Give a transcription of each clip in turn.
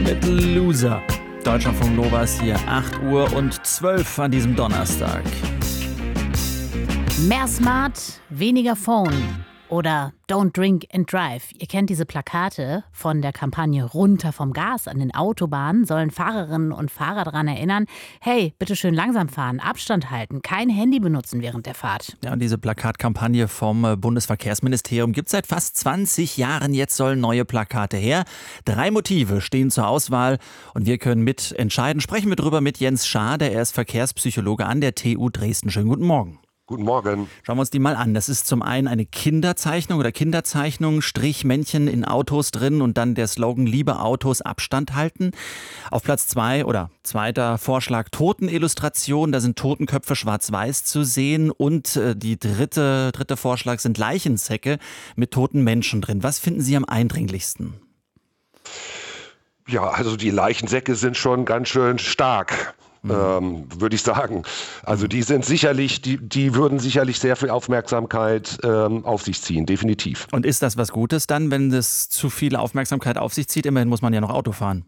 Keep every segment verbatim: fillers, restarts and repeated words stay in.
mit Loser. Deutschlandfunk Nova ist hier, acht Uhr und zwölf an diesem Donnerstag. Mehr Smart, weniger Phone oder Don't Drink and Drive. Ihr kennt diese Plakate von der Kampagne Runter vom Gas an den Autobahnen, sollen Fahrerinnen und Fahrer daran erinnern, hey, bitte schön langsam fahren, Abstand halten, kein Handy benutzen während der Fahrt. Ja, und diese Plakatkampagne vom Bundesverkehrsministerium gibt es seit fast zwanzig Jahren. Jetzt sollen neue Plakate her. Drei Motive stehen zur Auswahl und wir können mitentscheiden. Sprechen wir drüber mit Jens Schade, er ist Verkehrspsychologe an der T U Dresden. Schönen guten Morgen. Guten Morgen. Schauen wir uns die mal an. Das ist zum einen eine Kinderzeichnung oder Kinderzeichnung, Strichmännchen in Autos drin und dann der Slogan Liebe Autos, Abstand halten. Auf Platz zwei oder zweiter Vorschlag Totenillustration. Da sind Totenköpfe schwarz-weiß zu sehen und äh, die dritte, dritte Vorschlag sind Leichensäcke mit toten Menschen drin. Was finden Sie am eindringlichsten? Ja, also die Leichensäcke sind schon ganz schön stark. Ähm, würde ich sagen. Also die sind sicherlich, die, die würden sicherlich sehr viel Aufmerksamkeit ähm, auf sich ziehen, definitiv. Und ist das was Gutes dann, wenn das zu viel Aufmerksamkeit auf sich zieht? Immerhin muss man ja noch Auto fahren.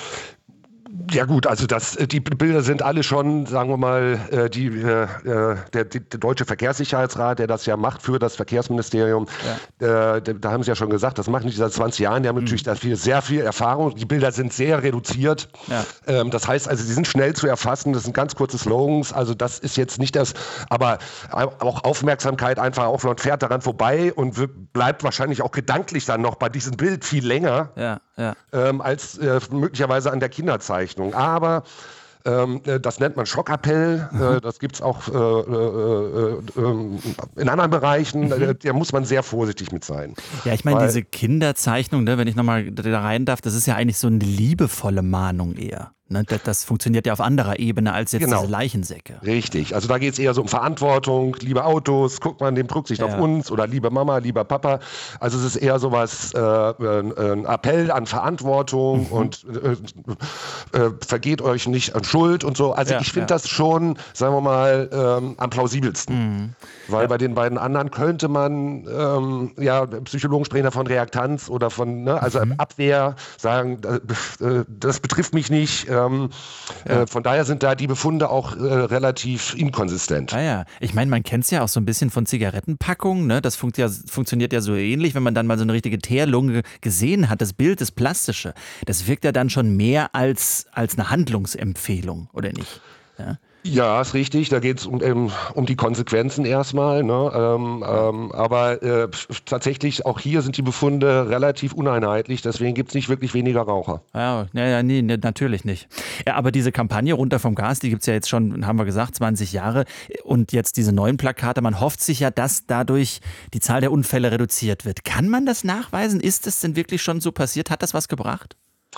Ja gut, also das, die Bilder sind alle schon, sagen wir mal, die, äh, der, der Deutsche Verkehrssicherheitsrat, der das ja macht für das Verkehrsministerium, ja. äh, da haben sie ja schon gesagt, das machen die seit zwanzig Jahren, die haben mhm. natürlich dafür sehr viel Erfahrung, die Bilder sind sehr reduziert, ja. ähm, das heißt also, sie sind schnell zu erfassen, das sind ganz kurze Slogans, also das ist jetzt nicht das, aber auch Aufmerksamkeit einfach auf, man fährt daran vorbei und bleibt wahrscheinlich auch gedanklich dann noch bei diesem Bild viel länger, ja, ja. Ähm, als äh, möglicherweise an der Kinderzeichnung. Aber ähm, das nennt man Schockappell, mhm. äh, das gibt es auch äh, äh, äh, in anderen Bereichen, mhm. äh, da muss man sehr vorsichtig mit sein. Ja, ich meine, diese Kinderzeichnung, ne, wenn ich nochmal da rein darf, das ist ja eigentlich so eine liebevolle Mahnung eher. Ne, das, das funktioniert ja auf anderer Ebene als jetzt genau. diese Leichensäcke. Richtig, also da geht es eher so um Verantwortung, liebe Autos, guckt man, nehmt Rücksicht ja. auf uns oder liebe Mama, lieber Papa. Also es ist eher sowas, äh, ein Appell an Verantwortung mhm. und äh, äh, vergeht euch nicht an Schuld und so. Also ja, ich finde ja. das schon, sagen wir mal, ähm, am plausibelsten. Mhm. Weil ja. bei den beiden anderen könnte man, ähm, ja, Psychologen sprechen da von Reaktanz oder von, ne, also mhm. Abwehr, sagen, äh, das betrifft mich nicht. Ähm, ja. äh, von daher sind da die Befunde auch äh, relativ inkonsistent. Ah ja, ich meine, man kennt es ja auch so ein bisschen von Zigarettenpackungen, ne? Das funkt ja, funktioniert ja so ähnlich, wenn man dann mal so eine richtige Teerlunge gesehen hat, das Bild, das Plastische, das wirkt ja dann schon mehr als, als eine Handlungsempfehlung, oder nicht? Ja. Ja, ist richtig. Da geht es um, um, um die Konsequenzen erstmal. Ne? Ähm, ähm, aber äh, tatsächlich, auch hier sind die Befunde relativ uneinheitlich. Deswegen gibt es nicht wirklich weniger Raucher. Ja, ja, ja nee, nee, natürlich nicht. Ja, aber diese Kampagne Runter vom Gas, die gibt es ja jetzt schon, haben wir gesagt, zwanzig Jahre. Und jetzt diese neuen Plakate. Man hofft sich ja, dass dadurch die Zahl der Unfälle reduziert wird. Kann man das nachweisen? Ist das denn wirklich schon so passiert? Hat das was gebracht?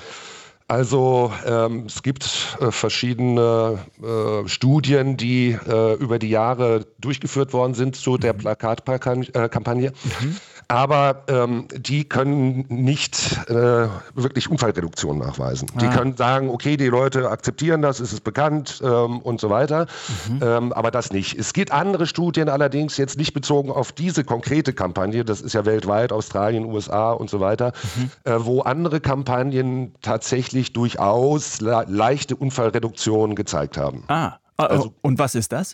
Also ähm, es gibt äh, verschiedene äh, Studien, die äh, über die Jahre durchgeführt worden sind zu der Plakatkampagne. Mhm. Aber ähm, die können nicht äh, wirklich Unfallreduktion nachweisen. Ah. Die können sagen, okay, die Leute akzeptieren das, ist es bekannt ähm, und so weiter. Mhm. Ähm, aber das nicht. Es gibt andere Studien allerdings, jetzt nicht bezogen auf diese konkrete Kampagne, das ist ja weltweit, Australien, U S A und so weiter, mhm. äh, wo andere Kampagnen tatsächlich durchaus le- leichte Unfallreduktionen gezeigt haben. Ah, also, und was ist das?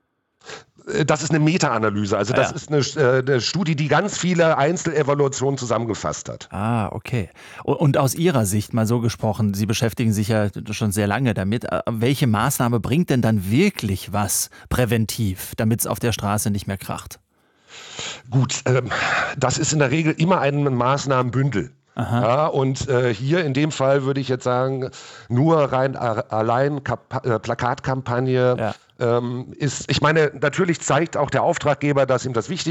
Das ist eine Meta-Analyse, also das ja. ist eine, eine Studie, die ganz viele Einzelevaluationen zusammengefasst hat. Ah, okay. Und aus Ihrer Sicht mal so gesprochen, Sie beschäftigen sich ja schon sehr lange damit, welche Maßnahme bringt denn dann wirklich was präventiv, damit es auf der Straße nicht mehr kracht? Gut, ähm, das ist in der Regel immer ein Maßnahmenbündel. Aha. Ja, und äh, hier in dem Fall würde ich jetzt sagen, nur rein a- allein Kap- äh, Plakatkampagne ja. ähm, ist, ich meine, natürlich zeigt auch der Auftraggeber, dass ihm das wichtig